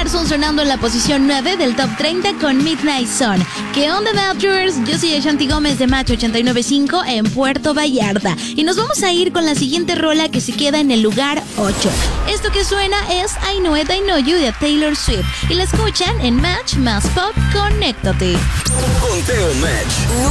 Emerson sonando en la posición 9 del Top 30 con Midnight Sun. ¿Qué onda, Dodgers? Yo soy Ashanti Gómez de Match 89.5 en Puerto Vallarta. Y nos vamos a ir con la siguiente rola que se queda en el lugar 8. Esto que suena es I Know It, I Know You de Taylor Swift. Y la escuchan en Match más Pop. Conéctate. Conteo Match.